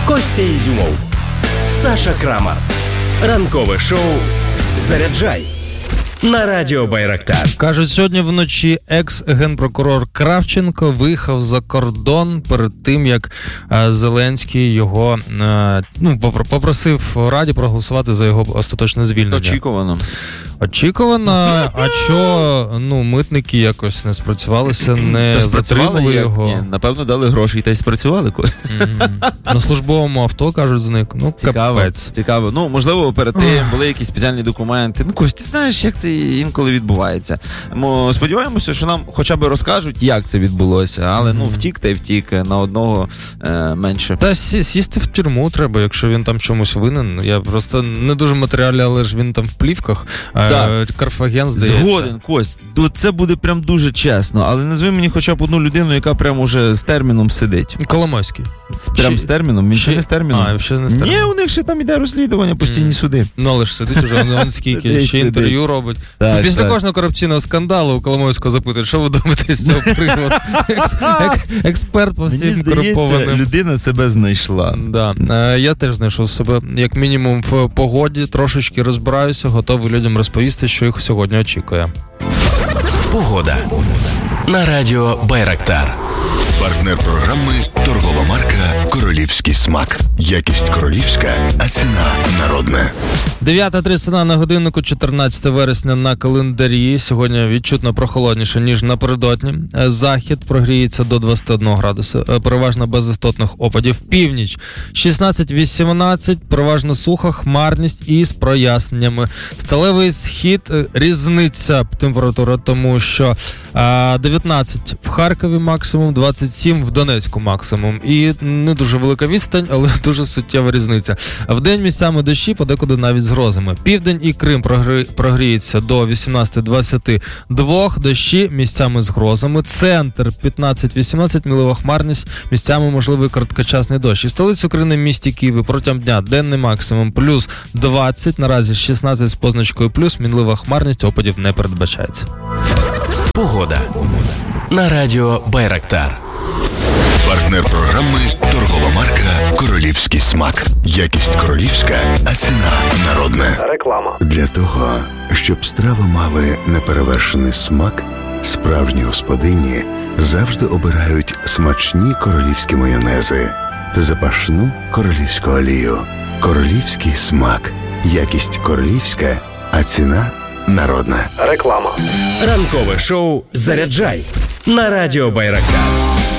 Костя Ізюмов, Саша Крамар. Ранкове шоу «Заряджай» на Радіо Байрактар. Кажуть, сьогодні вночі екс-генпрокурор Кравченко виїхав за кордон перед тим, як Зеленський його попросив Раді проголосувати за його остаточне звільнення. Очікувано, а що митники якось не спрацювалися, не затримали його? Ні, напевно, дали гроші та й спрацювали. На службовому авто, кажуть, зник. Капець. Цікаво. Можливо, перед тим були якісь спеціальні документи. Кость, ти знаєш, як це інколи відбувається. Сподіваємося, що нам хоча б розкажуть, як це відбулося, але втік та й втік, на одного менше. Та сісти в тюрму треба, якщо він там чомусь винен. Я просто не дуже матеріальний, але ж він там в плівках. Карфаген, здається. Згоден, Кость. Це буде прям дуже чесно, але назви мені хоча б одну людину, яка прям уже з терміном сидить. Коломойський. Прям з терміном? Він ще не з терміном? Ще не з терміном. Ні, у них ще там іде розслідування, постійні суди. Але ж сидить уже, он скільки, ще інтерв'ю робить. Після кожного корупційного скандалу у Коломойського запитують, що ви думаєте з цього приводу? Експерт по всім корумпованим. Мені здається, людина себе знайшла. Я теж знайшов себе, як мінімум, в погоді, трошечки розбираюся, готовий людям розповісти, що їх сьогодні очікує. Погода на Радіо Байрактар. Партнер програми – торгова марка «Королівський смак». Якість королівська, а ціна народна. 9:30 на годиннику, 14 вересня на календарі. Сьогодні відчутно прохолодніше, ніж напередодні. Захід прогріється до 21 градуса. Переважно без істотних опадів. Північ 16-18, переважно суха, хмарність і з проясненнями. Сталевий схід, різниця температури, тому що 19 в Харкові максимум, 27 в Донецьку максимум. І не дуже велика відстань, але дуже суттєва різниця. Вдень місцями дощі, подекуди навіть з грозами. Південь і Крим прогріється до 18-22, дощі місцями з грозами. Центр 15-18, мінлива хмарність, місцями можливий короткочасний дощ. І в столиці України, місті Києві, протягом дня денний максимум плюс 20, наразі 16 з позначкою плюс, мінлива хмарність, опадів не передбачається. Погода на Радіо Байрактар. Партнер програми – торгова марка «Королівський смак». Якість королівська, а ціна народна. Реклама. Для того, щоб страви мали неперевершений смак, справжні господині завжди обирають смачні королівські майонези та запашну королівську олію. Королівський смак. Якість королівська, а ціна народна. Реклама. Ранкове шоу «Заряджай» на Радіо Байрактар.